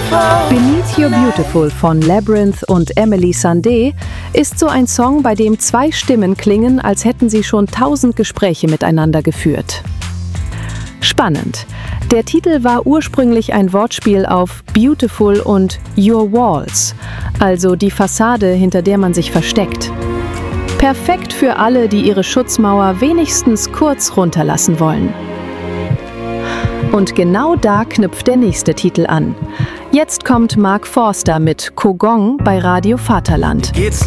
Beneath You're Beautiful von Labrinth und Emily Sandé ist so ein Song, bei dem zwei Stimmen klingen, als hätten sie schon 1000 Gespräche miteinander geführt. Spannend. Der Titel war ursprünglich ein Wortspiel auf Beautiful und Your Walls, also die Fassade, hinter der man sich versteckt. Perfekt für alle, die ihre Schutzmauer wenigstens kurz runterlassen wollen. Und genau da knüpft der nächste Titel an. Jetzt kommt Mark Forster mit Kogong bei Radio Vaterland. Geht's